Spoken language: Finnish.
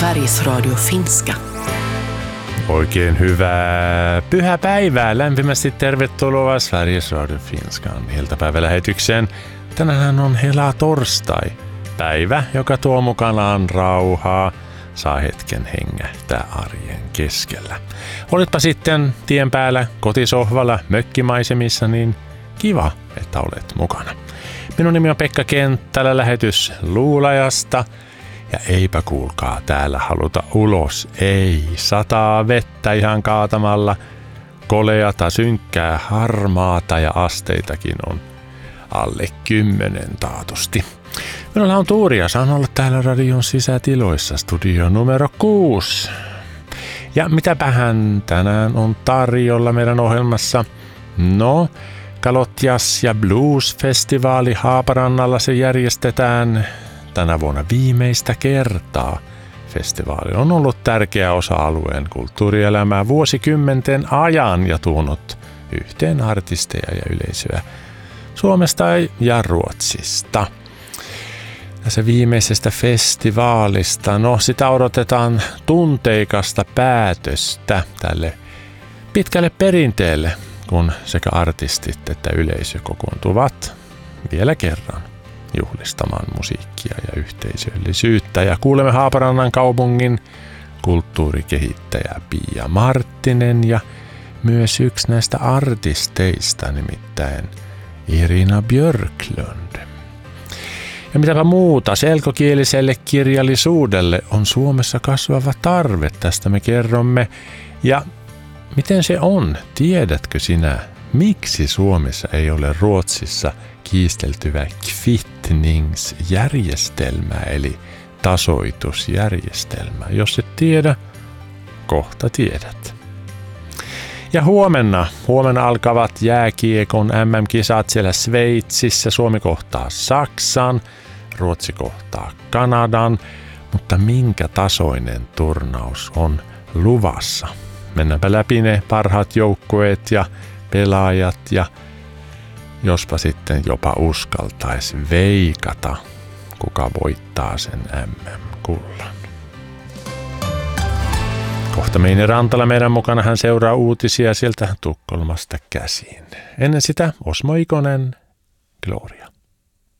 Sveriges Radio Finska. Oikein hyvää pyhäpäivää. Lämpimästi tervetuloa Sveriges Radio Finskan iltapäivälähetykseen. Tänään on helatorstai. Päivä, joka tuo mukanaan rauhaa. Saa hetken hengähtää arjen keskellä. Olitpa sitten tien päällä, kotisohvalla, mökkimaisemissa, niin kiva, että olet mukana. Minun nimi on Pekka Kenttälä, lähetys Luulajasta. Ja eipä kuulkaa, täällä haluta ulos. Ei, sataa vettä ihan kaatamalla. Koleata, synkkää, harmaata ja asteitakin on alle 10 taatusti. Minulla on tuuria, saan olla täällä radion sisätiloissa, studio numero 6. Ja mitäpähän tänään on tarjolla meidän ohjelmassa? No, Kalotjas ja Blues-festivaali Haaparannalla se järjestetään tänä vuonna viimeistä kertaa. Festivaali on ollut tärkeä osa alueen kulttuurielämää vuosikymmenten ajan ja tuonut yhteen artisteja ja yleisöä Suomesta ja Ruotsista. Tässä viimeisestä festivaalista, no sitä odotetaan tunteikasta päätöstä tälle pitkälle perinteelle, kun sekä artistit että yleisö kokoontuvat vielä kerran juhlistamaan musiikkia ja yhteisöllisyyttä. Ja kuulemme Haaparannan kaupungin kulttuurikehittäjä Pia Marttinen ja myös yksi näistä artisteista, nimittäin Irina Björklund. Ja mitäpä muuta, selkokieliselle kirjallisuudelle on Suomessa kasvava tarve, tästä me kerromme. Ja miten se on? Tiedätkö sinä, miksi Suomessa ei ole Ruotsissa kiisteltyvä kvittningsjärjestelmää, eli tasoitusjärjestelmää? Jos et tiedä, kohta tiedät. Ja huomenna alkavat jääkiekon MM-kisat siellä Sveitsissä. Suomi kohtaa Saksan, Ruotsi kohtaa Kanadan, mutta minkä tasoinen turnaus on luvassa? Mennäänpä läpi ne parhaat joukkueet ja pelaajat ja jospa sitten jopa uskaltaisi veikata, kuka voittaa sen MM-kullan. Kohta Meini Rantala meidän mukana, hän seuraa uutisia sieltä Tukholmasta käsiin. Ennen sitä Osmo Ikonen, Gloria.